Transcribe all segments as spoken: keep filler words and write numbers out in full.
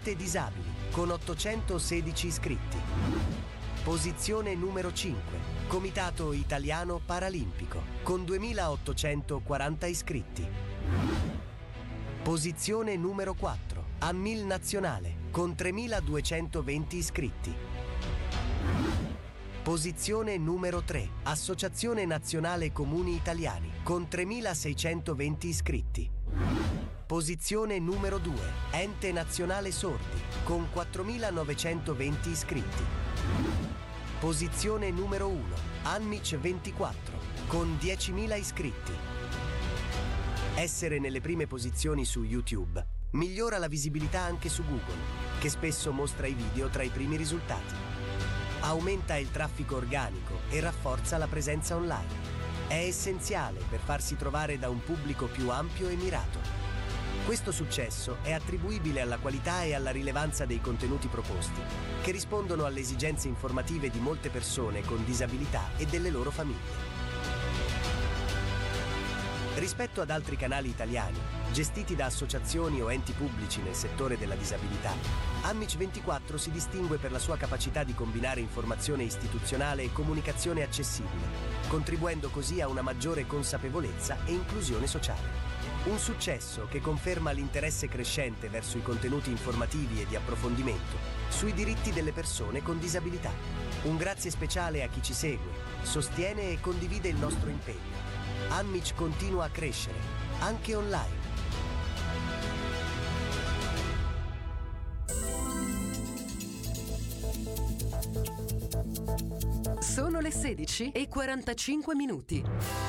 Ente Disabili, con ottocentosedici iscritti. Posizione numero cinque, Comitato Italiano Paralimpico, con duemilaottocentoquaranta iscritti. Posizione numero quattro, Ammil Nazionale, con tremiladuecentoventi iscritti. Posizione numero tre, Associazione Nazionale Comuni Italiani, con tremilaseicentoventi iscritti. Posizione numero due, Ente Nazionale Sordi, con quattromilanovecentoventi iscritti. Posizione numero uno, Anmic ventiquattro, con diecimila iscritti. Essere nelle prime posizioni su YouTube migliora la visibilità anche su Google, che spesso mostra i video tra i primi risultati. Aumenta il traffico organico e rafforza la presenza online. È essenziale per farsi trovare da un pubblico più ampio e mirato. Questo successo è attribuibile alla qualità e alla rilevanza dei contenuti proposti, che rispondono alle esigenze informative di molte persone con disabilità e delle loro famiglie. Rispetto ad altri canali italiani, gestiti da associazioni o enti pubblici nel settore della disabilità, Anmic ventiquattro si distingue per la sua capacità di combinare informazione istituzionale e comunicazione accessibile, contribuendo così a una maggiore consapevolezza e inclusione sociale. Un successo che conferma l'interesse crescente verso i contenuti informativi e di approfondimento sui diritti delle persone con disabilità. Un grazie speciale a chi ci segue, sostiene e condivide il nostro impegno. Anmic continua a crescere, anche online. Sono le sedici e quarantacinque minuti.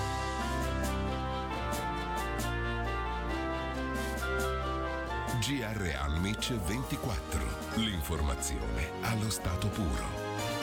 G R Anmic ventiquattro. L'informazione allo stato puro.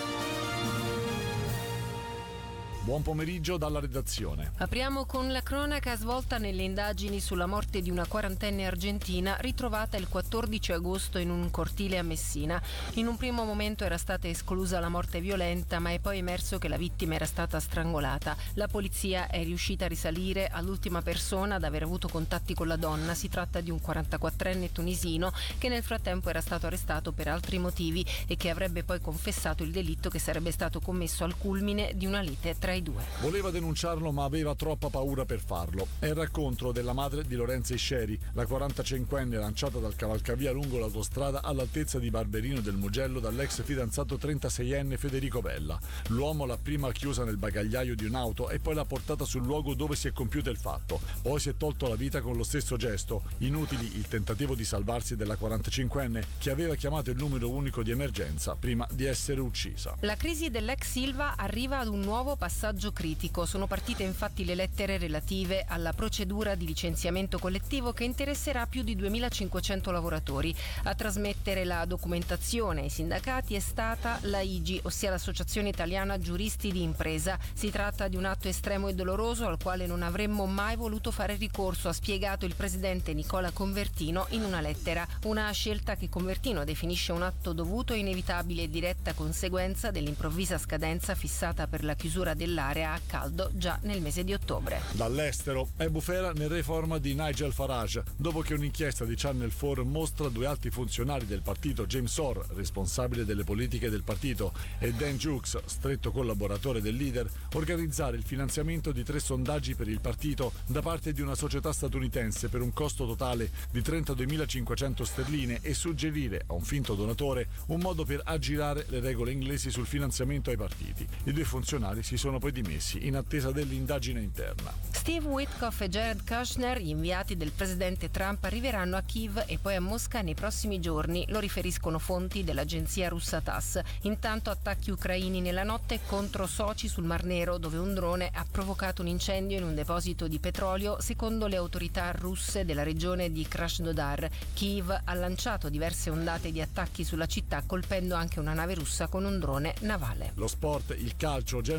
Buon pomeriggio dalla redazione. Apriamo con la cronaca svolta nelle indagini sulla morte di una quarantenne argentina ritrovata il quattordici agosto in un cortile a Messina. In un primo momento era stata esclusa la morte violenta, ma è poi emerso che la vittima era stata strangolata. La polizia è riuscita a risalire all'ultima persona ad aver avuto contatti con la donna. Si tratta di un quarantaquattrenne tunisino che nel frattempo era stato arrestato per altri motivi e che avrebbe poi confessato il delitto che sarebbe stato commesso al culmine di una lite tra i due. Voleva denunciarlo ma aveva troppa paura per farlo. È il racconto della madre di Lorenza Isceri, la quarantacinquenne lanciata dal cavalcavia lungo l'autostrada all'altezza di Barberino del Mugello dall'ex fidanzato trentaseienne Federico Bella. L'uomo l'ha prima chiusa nel bagagliaio di un'auto e poi l'ha portata sul luogo dove si è compiuto il fatto. Poi si è tolto la vita con lo stesso gesto. Inutili il tentativo di salvarsi della quarantacinquenne che aveva chiamato il numero unico di emergenza prima di essere uccisa. La crisi dell'ex Silva arriva ad un nuovo passaggio critico. Sono partite infatti le lettere relative alla procedura di licenziamento collettivo che interesserà più di duemilacinquecento lavoratori. A trasmettere la documentazione ai sindacati è stata l'A I G I, ossia l'Associazione Italiana Giuristi di Impresa. Si tratta di un atto estremo e doloroso al quale non avremmo mai voluto fare ricorso, ha spiegato il presidente Nicola Convertino in una lettera. Una scelta che Convertino definisce un atto dovuto e inevitabile e diretta conseguenza dell'improvvisa scadenza fissata per la chiusura dell'area a caldo già nel mese di ottobre. Dall'estero è bufera nel reforma di Nigel Farage, dopo che un'inchiesta di Channel quattro mostra due alti funzionari del partito, James Orr, responsabile delle politiche del partito, e Dan Jukes, stretto collaboratore del leader, organizzare il finanziamento di tre sondaggi per il partito da parte di una società statunitense per un costo totale di trentaduemilacinquecento sterline e suggerire a un finto donatore un modo per aggirare le regole inglesi sul finanziamento ai partiti. I due funzionari si sono poi dimessi in attesa dell'indagine interna. Steve Witkoff e Jared Kushner, gli inviati del presidente Trump, arriveranno a Kiev e poi a Mosca nei prossimi giorni, lo riferiscono fonti dell'agenzia russa TASS. Intanto attacchi ucraini nella notte contro Sochi sul Mar Nero, dove un drone ha provocato un incendio in un deposito di petrolio, secondo le autorità russe della regione di Krasnodar. Kiev ha lanciato diverse ondate di attacchi sulla città, colpendo anche una nave russa con un drone navale. Lo sport, il calcio, Genoa Como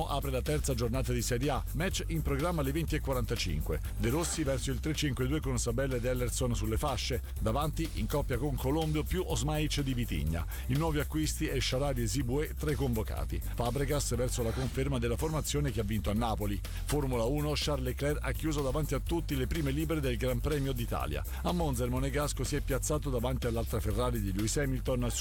apre la terza giornata di Serie A, match in programma alle venti e quarantacinque. De Rossi verso il tre cinque due con Sabella ed Ellerson sulle fasce, davanti in coppia con Colombio più Osmaic di Vitigna. I nuovi acquisti è Sharawi e Zibue, tre convocati. Fabregas verso la conferma della formazione che ha vinto a Napoli. Formula uno, Charles Leclerc ha chiuso davanti a tutti le prime libere del Gran Premio d'Italia. A Monza il monegasco si è piazzato davanti all'altra Ferrari di Lewis Hamilton